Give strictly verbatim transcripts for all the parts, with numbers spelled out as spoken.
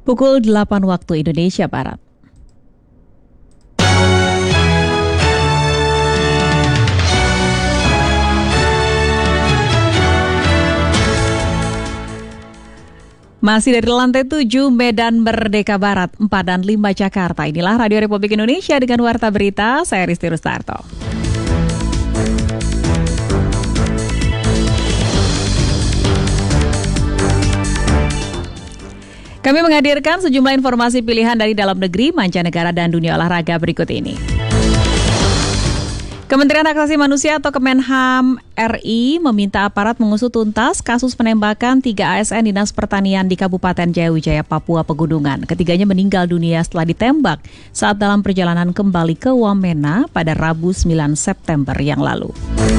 Pukul delapan waktu Indonesia Barat. Masih dari lantai tujuh Medan Merdeka Barat, empat dan lima Jakarta. Inilah Radio Republik Indonesia dengan Warta Berita, saya Risti Rustarto. Kami menghadirkan sejumlah informasi pilihan dari dalam negeri, mancanegara, dan dunia olahraga berikut ini. Kementerian Hak Asasi Manusia atau Kemenham R I meminta aparat mengusut tuntas kasus penembakan tiga A S N Dinas Pertanian di Kabupaten Jayawijaya, Papua Pegunungan. Ketiganya meninggal dunia setelah ditembak saat dalam perjalanan kembali ke Wamena pada Rabu sembilan September yang lalu.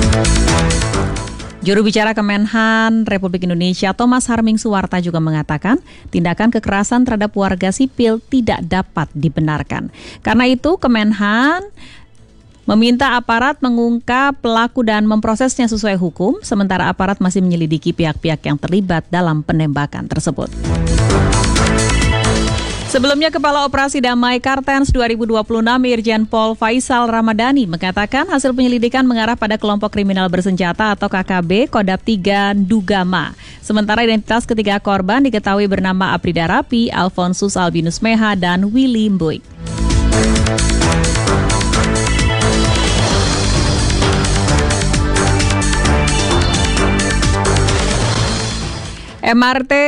Juru bicara Kemenhan Republik Indonesia Thomas Harming Suwarta juga mengatakan tindakan kekerasan terhadap warga sipil tidak dapat dibenarkan. Karena itu Kemenhan meminta aparat mengungkap pelaku dan memprosesnya sesuai hukum, sementara aparat masih menyelidiki pihak-pihak yang terlibat dalam penembakan tersebut. Sebelumnya, Kepala Operasi Damai Kartens dua ribu dua puluh enam Irjen Pol Faisal Ramadhani mengatakan hasil penyelidikan mengarah pada kelompok kriminal bersenjata atau K K B Kodam tiga Dugama. Sementara identitas ketiga korban diketahui bernama Aprida Rapi, Alfonsus Albinus Meha, dan Willy Mbuik. M R T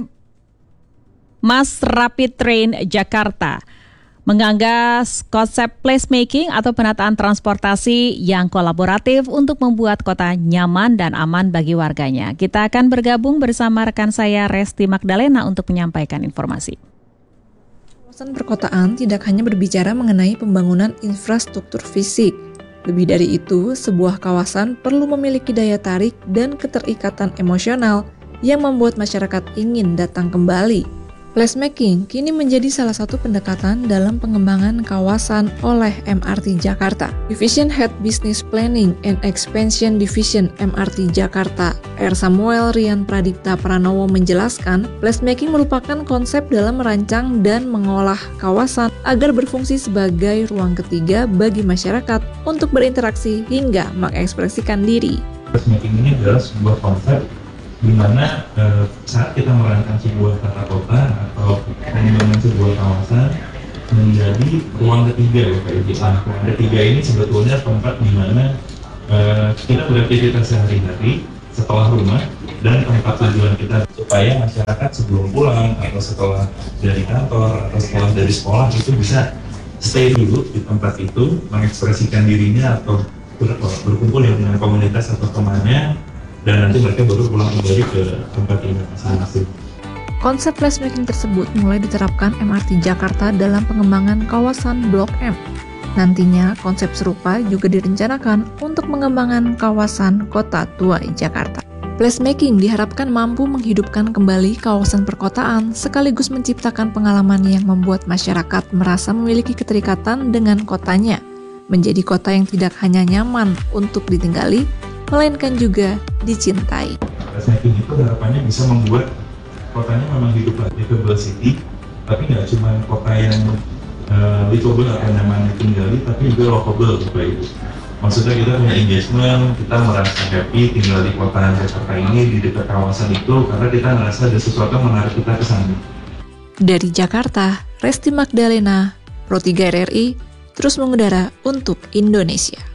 Mass Rapid Train Jakarta menggagas konsep placemaking atau penataan transportasi yang kolaboratif untuk membuat kota nyaman dan aman bagi warganya. Kita akan bergabung bersama rekan saya Resti Magdalena untuk menyampaikan informasi. Kawasan perkotaan tidak hanya berbicara mengenai pembangunan infrastruktur fisik. Lebih dari itu, sebuah kawasan perlu memiliki daya tarik dan keterikatan emosional yang membuat masyarakat ingin datang kembali. Placemaking kini menjadi salah satu pendekatan dalam pengembangan kawasan oleh M R T Jakarta. Division Head Business Planning and Expansion Division M R T Jakarta, R. Samuel Rian Pradipta Pranowo menjelaskan, placemaking merupakan konsep dalam merancang dan mengolah kawasan agar berfungsi sebagai ruang ketiga bagi masyarakat untuk berinteraksi hingga mengekspresikan diri. Placemaking ini adalah sebuah konsep di mana eh, saat kita merancang sebuah tata kota atau membangun sebuah kawasan menjadi ruang ketiga ya Pak Ibu. Nah, ruang ketiga ini sebetulnya tempat di mana eh, kita beraktivitas sehari-hari setelah rumah dan tempat tujuan kita supaya masyarakat sebelum pulang atau setelah dari kantor atau setelah dari sekolah itu bisa stay dulu di tempat itu, mengekspresikan dirinya atau ber- berkumpul dengan komunitas atau temannya, dan nanti mereka baru pulang kembali ke tempat ini masing-masing. Konsep placemaking tersebut mulai diterapkan M R T Jakarta dalam pengembangan kawasan Blok M. Nantinya konsep serupa juga direncanakan untuk mengembangkan kawasan Kota Tua Jakarta. Placemaking diharapkan mampu menghidupkan kembali kawasan perkotaan sekaligus menciptakan pengalaman yang membuat masyarakat merasa memiliki keterikatan dengan kotanya, menjadi kota yang tidak hanya nyaman untuk ditinggali, melainkan juga dicintai. Placemaking itu harapannya bisa membuat kotanya memang hidup livable city, tapi nggak cuma kota yang uh, livable atau nyaman ditinggali, tapi juga lovable, Bapak Ibu. Maksudnya kita punya engagement, kita merasa happy tinggal di kota Jakarta ini, di dekat kawasan itu, karena kita merasa ada sesuatu yang menarik kita ke sana. Dari Jakarta, Resti Magdalena, Pro tiga R R I, terus mengudara untuk Indonesia.